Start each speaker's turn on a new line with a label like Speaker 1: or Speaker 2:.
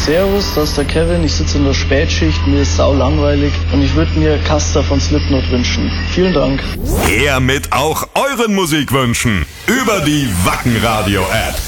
Speaker 1: Servus, das ist der Kevin, ich sitze in der Spätschicht, mir ist sau langweilig und ich würde mir Caster von Slipknot wünschen. Vielen Dank.
Speaker 2: Her mit auch euren Musikwünschen über die Wacken Radio App.